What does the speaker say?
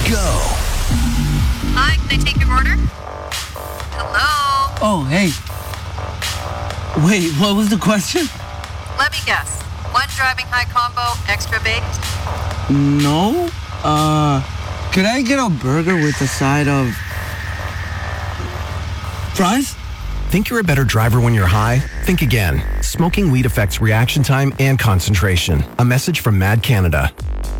go. Hi, can I take your order? Hello? Oh, hey. Wait, what was the question? Let me guess. One driving high combo, extra baked? No. Could I get a burger with a side of fries? Think you're a better driver when you're high? Think again. Smoking weed affects reaction time and concentration. A message from Mad Canada.